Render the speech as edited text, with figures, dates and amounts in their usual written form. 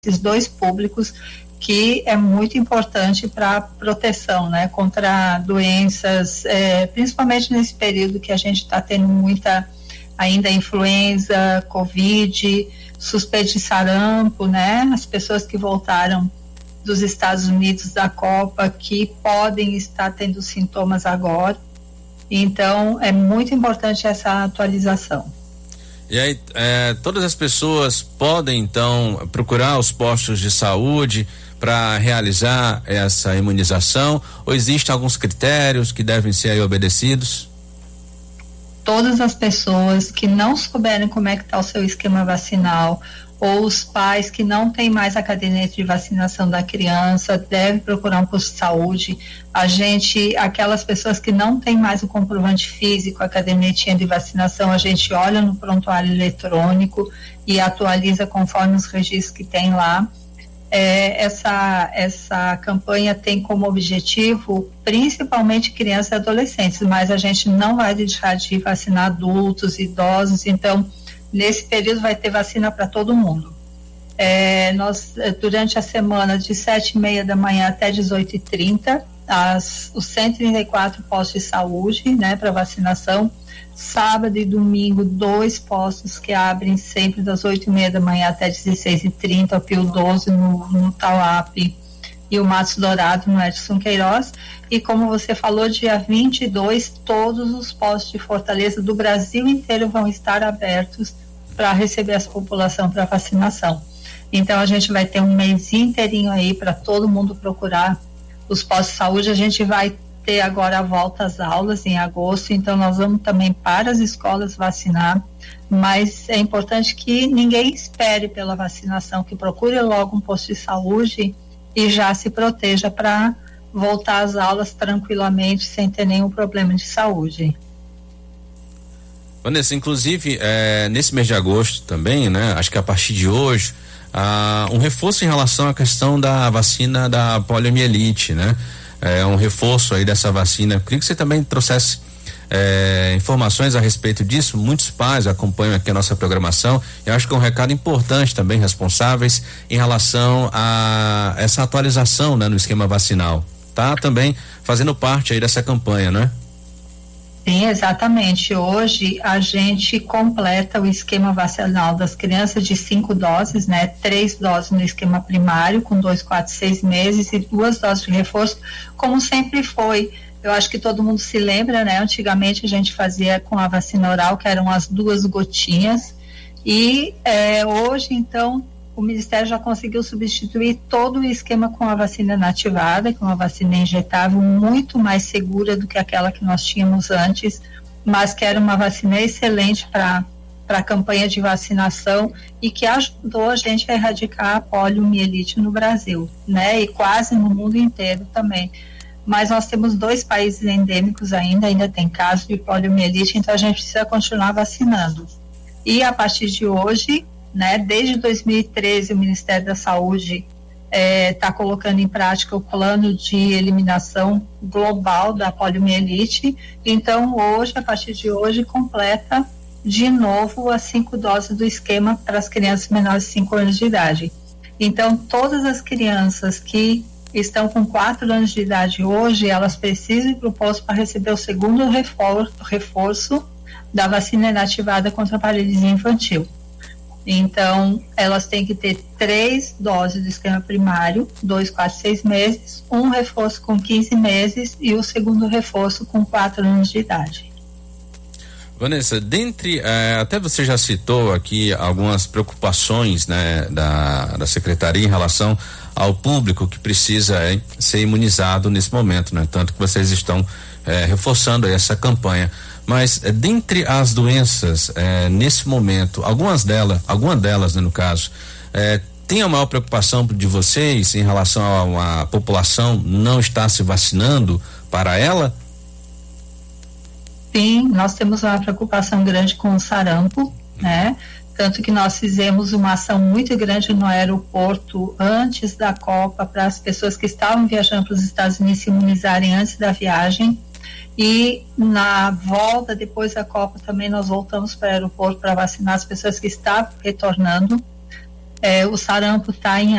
esses dois públicos, que é muito importante para a proteção, né, contra doenças, principalmente nesse período que a gente está tendo muita ainda influenza, Covid, suspeito de sarampo, né, as pessoas que voltaram dos Estados Unidos da Copa, que podem estar tendo sintomas agora. Então, é muito importante essa atualização. E aí, todas as pessoas podem, então, procurar os postos de saúde para realizar essa imunização, ou existem alguns critérios que devem ser aí obedecidos? Todas as pessoas que não souberem como é que está o seu esquema vacinal, ou os pais que não têm mais a caderneta de vacinação da criança, devem procurar um posto de saúde. Aquelas pessoas que não têm mais o comprovante físico, a cadernetinha de vacinação, a gente olha no prontuário eletrônico e atualiza conforme os registros que tem lá. Essa campanha tem como objetivo principalmente crianças e adolescentes, mas a gente não vai deixar de vacinar adultos, idosos, então nesse período vai ter vacina para todo mundo. Nós, durante a semana, de 7h30 da manhã até 18h30, os 134 postos de saúde, né, para vacinação. Sábado e domingo, 2 postos que abrem sempre das 8h30 da manhã até 16h30, o Pio 12 no Tauap e o Matos Dourado no Edson Queiroz. E como você falou, dia 22, todos os postos de Fortaleza do Brasil inteiro vão estar abertos para receber essa população para vacinação. Então a gente vai ter um mês inteirinho aí para todo mundo procurar os postos de saúde. A gente vai ter agora a volta às aulas em agosto, então nós vamos também para as escolas vacinar, mas é importante que ninguém espere pela vacinação, que procure logo um posto de saúde e já se proteja para voltar às aulas tranquilamente, sem ter nenhum problema de saúde. Vanessa, inclusive, nesse mês de agosto também, né, acho que a partir de hoje, um reforço em relação à questão da vacina da poliomielite, né? Um reforço aí dessa vacina. Eu queria que você também trouxesse informações a respeito disso. Muitos pais acompanham aqui a nossa programação. Eu acho que é um recado importante também, responsáveis em relação a essa atualização, né, no esquema vacinal. Tá também fazendo parte aí dessa campanha, né? Sim, exatamente. Hoje a gente completa o esquema vacinal das crianças de 5 doses, né? 3 doses no esquema primário, com 2, 4, 6 meses, e 2 doses de reforço, como sempre foi. Eu acho que todo mundo se lembra, né? Antigamente a gente fazia com a vacina oral, que eram as 2 gotinhas, e hoje, então, o Ministério já conseguiu substituir todo o esquema com a vacina inativada, com a vacina injetável, muito mais segura do que aquela que nós tínhamos antes, mas que era uma vacina excelente para a campanha de vacinação e que ajudou a gente a erradicar a poliomielite no Brasil, né? E quase no mundo inteiro também. Mas nós temos 2 países endêmicos ainda tem casos de poliomielite, então a gente precisa continuar vacinando. E a partir de hoje, né, desde 2013 o Ministério da Saúde está colocando em prática o plano de eliminação global da poliomielite. Então hoje, a partir de hoje, completa de novo as 5 doses do esquema para as crianças menores de 5 anos de idade. Então todas as crianças que estão com 4 anos de idade hoje, elas precisam ir para o posto para receber o segundo reforço da vacina inativada contra a paralisia infantil. Então, elas têm que ter 3 doses do esquema primário, 2, 4, 6 meses, um reforço com 15 meses e o segundo reforço com 4 anos de idade. Vanessa, até você já citou aqui algumas preocupações, né, da Secretaria em relação ao público que precisa ser imunizado nesse momento, né? Tanto que vocês estão reforçando aí essa campanha. Mas dentre as doenças, nesse momento, alguma delas, né, no caso, tem a maior preocupação de vocês em relação a população não estar se vacinando para ela? Sim, nós temos uma preocupação grande com o sarampo, né? Tanto que nós fizemos uma ação muito grande no aeroporto antes da Copa para as pessoas que estavam viajando para os Estados Unidos se imunizarem antes da viagem. E na volta, depois da Copa, também nós voltamos para o aeroporto para vacinar as pessoas que estavam retornando. O sarampo está em